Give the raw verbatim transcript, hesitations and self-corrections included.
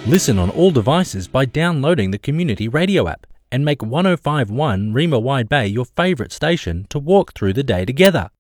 Listen on all devices by downloading the Community Radio app and make one oh five point one Rima Wide Bay your favourite station to walk through the day together.